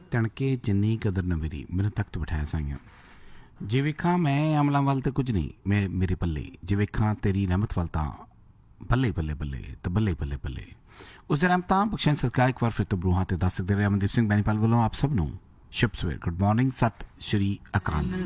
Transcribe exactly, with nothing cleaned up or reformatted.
ਤਣਕੇ ਜਿੰਨੀ ਕਦਰ ਨਾ ਮੇਰੀ ਮੈਨੂੰ ਤਖਤ ਬਿਠਾਇਆ ਸਾਈਆਂ। ਜੇ ਵੇਖਾਂ ਮੈਂ ਅਮਲਾਂ ਵੱਲ ਤਾਂ ਕੁਝ ਨਹੀਂ ਮੈਂ ਮੇਰੇ ਪੱਲੇ, ਜੇ ਵੇਖਾਂ ਤੇਰੀ ਰਹਿਮਤ ਵੱਲ ਤਾਂ ਬੱਲੇ ਬੱਲੇ ਬੱਲੇ ਤੇ ਬੱਲੇ ਬੱਲੇ ਬੱਲੇ। ਉਸ ਦੇ ਰਹਿਮਤਾਂ ਬਖਸ਼ਣ ਸਦਕਾ ਇੱਕ ਵਾਰ ਫਿਰ ਤੋਂ ਬਰੂਹਾਂ ਤੇ ਦੱਸ ਸਕਦੇ ਰਹੇ ਅਮਨਦੀਪ ਸਿੰਘ ਬੈਨੀਪਾਲ ਵੱਲੋਂ ਆਪ ਸਭ ਨੂੰ ਸ਼ੁਭ ਸਵੇਰ, ਗੁੱਡ ਮਾਰਨਿੰਗ, ਸਤਿ ਸ਼੍ਰੀ ਅਕਾਲ।